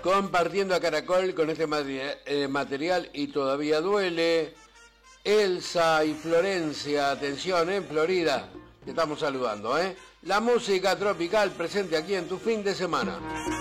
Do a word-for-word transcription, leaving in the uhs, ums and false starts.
compartiendo a Caracol con este eh, material y todavía duele. Elsa y Florencia, atención, en Florida, te estamos saludando, ¿eh? La música tropical presente aquí en tu fin de semana.